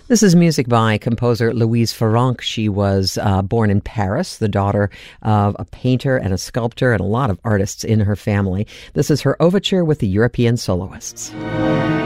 This is music by composer Louise Farrenc. She was born in Paris, the daughter of a painter and a sculptor and a lot of artists in her family. This is her overture with the European Soloists.